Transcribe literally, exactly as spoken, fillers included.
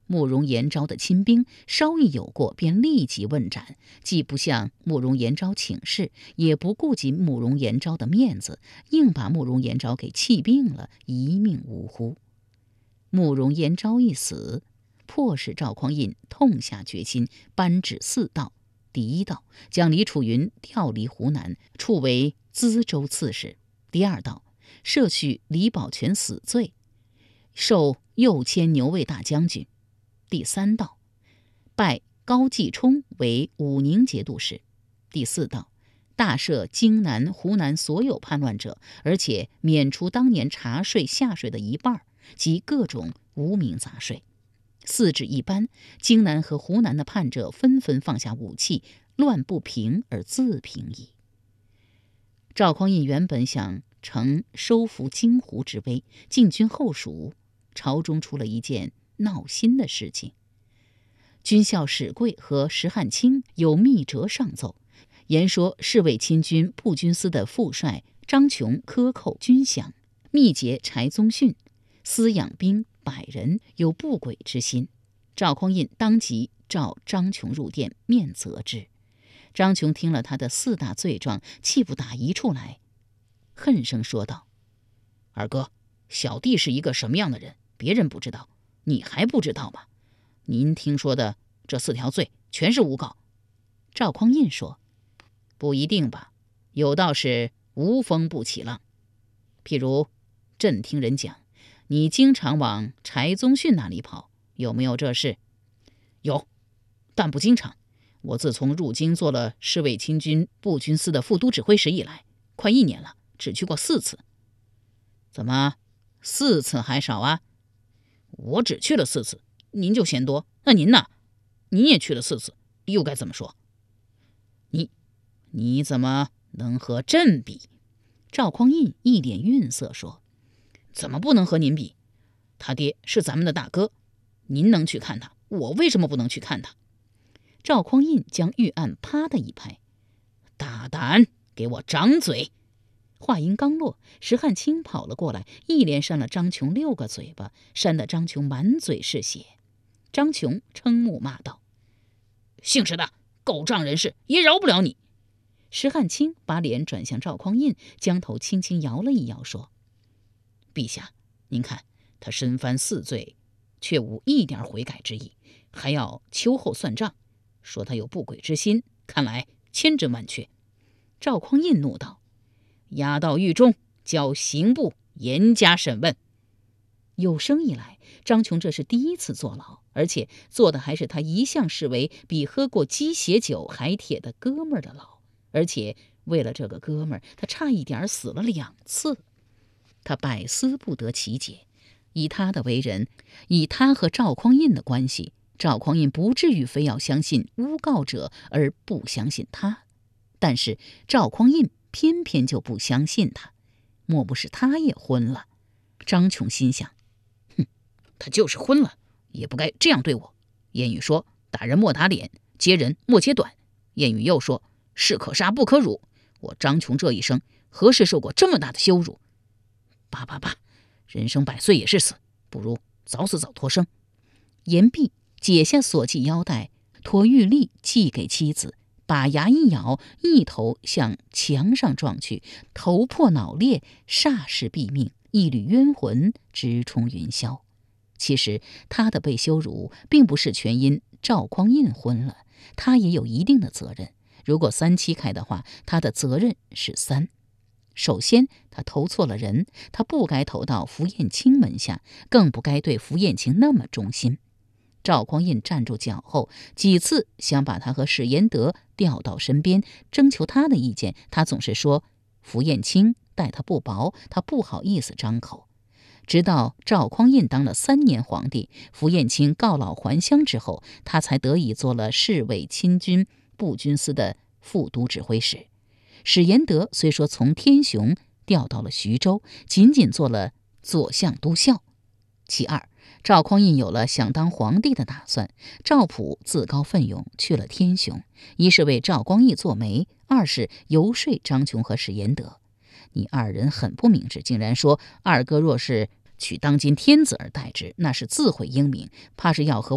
慕容延昭的亲兵，稍一有过便立即问斩，既不向慕容延昭请示，也不顾及慕容延昭的面子，硬把慕容延昭给气病了，一命呜呼。慕容延昭一死，迫使赵匡胤痛下决心，颁旨四道。第一道，将李楚云调离湖南，处为淄州刺史；第二道，赦去李保全死罪，授右迁牛卫大将军；第三道，拜高继冲为武宁节度使；第四道，大赦荆南、湖南所有叛乱者，而且免除当年茶税、夏税的一半，及各种无名杂税。四旨一颁，荆南和湖南的叛者纷纷放下武器，乱不平而自平矣。赵匡胤原本想乘收复荆湖之威，进军后蜀，朝中出了一件闹心的事情。军校史贵和石汉卿有密折上奏，言说侍卫亲军步军司的副帅张琼克扣军饷，密结柴宗训，私养兵百人，有不轨之心。赵匡胤当即召张琼入殿面责之。张琼听了他的四大罪状，气不打一处来，恨声说道：“二哥，小弟是一个什么样的人，别人不知道，你还不知道吗？您听说的这四条罪全是诬告。”赵匡胤说：“不一定吧，有道是无风不起浪。譬如朕听人讲，你经常往柴宗训那里跑，有没有这事？”“有，但不经常。我自从入京做了侍卫亲军步军司的副都指挥使以来，快一年了，只去过四次。”“怎么，四次还少啊？”“我只去了四次，您就嫌多。那您呢？您也去了四次，又该怎么说？”“你，你怎么能和朕比？”赵匡胤一脸愠色说：“怎么不能和您比？他爹是咱们的大哥，您能去看他，我为什么不能去看他？”赵匡胤将御案啪的一拍：“大胆，给我掌嘴！”话音刚落，石汉卿跑了过来，一连扇了张琼六个嘴巴，扇得张琼满嘴是血。张琼瞠目骂道：“姓石的狗仗人势，也饶不了你！”石汉卿把脸转向赵匡胤，将头轻轻摇了一摇，说：“陛下，您看他身犯四罪，却无一点悔改之意，还要秋后算账，说他有不轨之心，看来千真万确。”赵匡胤怒道：“押到狱中，交刑部严加审问。”有生以来，张琼这是第一次坐牢，而且坐的还是他一向视为比喝过鸡血酒还铁的哥们儿的牢，而且为了这个哥们儿，他差一点死了两次。他百思不得其解，以他的为人，以他和赵匡胤的关系，赵匡胤不至于非要相信诬告者而不相信他，但是赵匡胤偏偏就不相信他，莫不是他也昏了？张琼心想：哼，他就是昏了，也不该这样对我。谚语说，打人莫打脸，揭人莫揭短。谚语又说，士可杀不可辱。我张琼这一生何时受过这么大的羞辱？罢罢罢，人生百岁也是死，不如早死早脱生。言毕，解下锁系腰带，脱玉笠系给妻子，把牙一咬，一头向墙上撞去，头破脑裂，霎时毙命，一缕冤魂直冲云霄。其实他的被羞辱并不是全因赵匡胤昏了，他也有一定的责任。如果三七开的话，他的责任是三。首先，他投错了人，他不该投到符彦卿门下，更不该对符彦卿那么忠心。赵匡胤站住脚后，几次想把他和史延德调到身边，征求他的意见，他总是说符彦卿待他不薄，他不好意思张口。直到赵匡胤当了三年皇帝，符彦卿告老还乡之后，他才得以做了侍卫亲军步军司的副都指挥使。史延德虽说从天雄调到了徐州，仅仅做了左相都校。其二，赵匡胤有了想当皇帝的打算，赵普自告奋勇去了天雄，一是为赵光义做媒，二是游说张琼和史延德。你二人很不明智，竟然说二哥若是取当今天子而代之，那是自毁英名，怕是要和